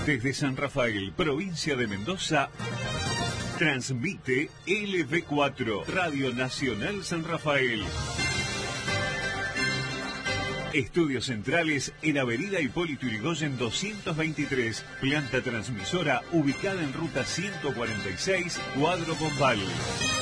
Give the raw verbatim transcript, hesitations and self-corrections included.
Desde San Rafael, provincia de Mendoza, transmite L V cuatro, Radio Nacional San Rafael. Estudios centrales en Avenida Hipólito Yrigoyen doscientos veintitrés, planta transmisora ubicada en ruta ciento cuarenta y seis, Cuadro Bombal.